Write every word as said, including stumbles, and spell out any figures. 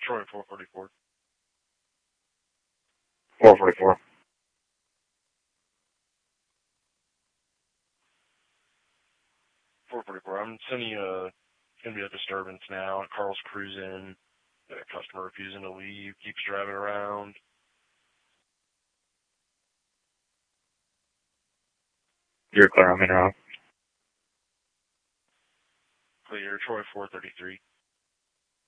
Troy four forty-four. four forty-four. four forty-four. I'm sending you a, going to be a disturbance now. Carl's cruising. The customer refusing to leave. Keeps driving around. You're clear on Mineral. Clear. Troy four thirty-three.